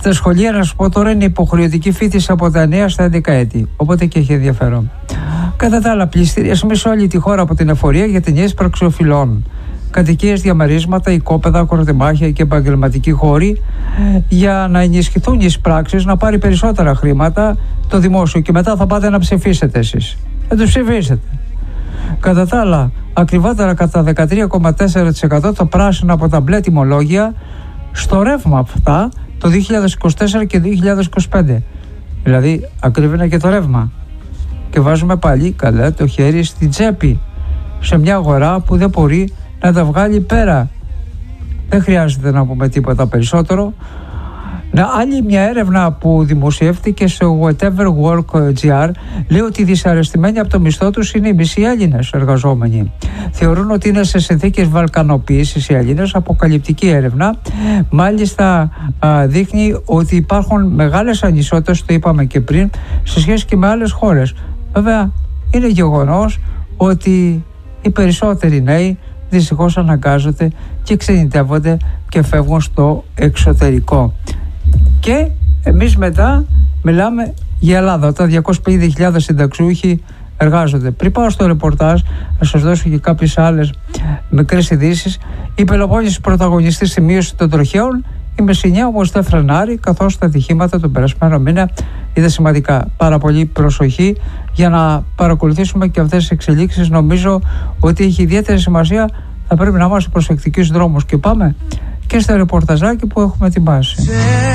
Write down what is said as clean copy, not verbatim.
Στα σχολεία, να σου πω τώρα, είναι υποχρεωτική φοιτηση από τα 9 στα 11 έτη. Οπότε και έχει ενδιαφέρον. Κατά τα άλλα, πληστηριασμοί σε όλη τη χώρα από την εφορία για ταινίες πραξιοφυλών. Κατοικίες, διαμερίσματα, οικόπεδα, κοροτεμάχια και επαγγελματικοί χώροι, για να ενισχυθούν οι εισπράξεις, να πάρει περισσότερα χρήματα το δημόσιο και μετά θα πάτε να ψηφίσετε εσείς. Δεν το ψηφίσετε. Κατά τα άλλα, ακριβότερα κατά 13,4% το πράσινο από τα μπλε τιμολόγια στο ρεύμα αυτά το 2024 και 2025. Δηλαδή, ακρίβαινε και το ρεύμα. Και βάζουμε πάλι καλά το χέρι στην τσέπη σε μια αγορά που δεν μπορεί να τα βγάλει πέρα. Δεν χρειάζεται να πούμε τίποτα περισσότερο. Άλλη μια έρευνα που δημοσιεύτηκε στο Whatever Work GR λέει ότι οι δυσαρεστημένοι από το μισθό τους είναι οι μισοί Έλληνες εργαζόμενοι. Θεωρούν ότι είναι σε συνθήκες βαλκανοποίησης οι Έλληνες. Αποκαλυπτική έρευνα. Μάλιστα δείχνει ότι υπάρχουν μεγάλες ανισότητες, το είπαμε και πριν, σε σχέση και με άλλες χώρες. Βέβαια είναι γεγονός ότι οι περισσότεροι νέοι δυστυχώς αναγκάζονται και ξενιτεύονται και φεύγουν στο εξωτερικό. Και εμείς μετά μιλάμε για Ελλάδα, όταν 250.000 συνταξιούχοι εργάζονται. Πριν πάω στο ρεπορτάζ, να σας δώσω και κάποιες άλλες μικρές ειδήσεις. Η Πελοπόννησος πρωταγωνιστή στη μείωση των τροχαίων, η Μεσσηνιά όμως δεν φρενάρει, καθώς τα ατυχήματα τον περασμένο μήνα είδα σημαντικά. Πάρα πολύ προσοχή για να παρακολουθήσουμε και αυτές τις εξελίξεις. Νομίζω ότι έχει ιδιαίτερη σημασία. Θα πρέπει να είμαστε προσεκτικοί στους δρόμους. Και πάμε και στο ρεπορταζάκι που έχουμε ετοιμάσει.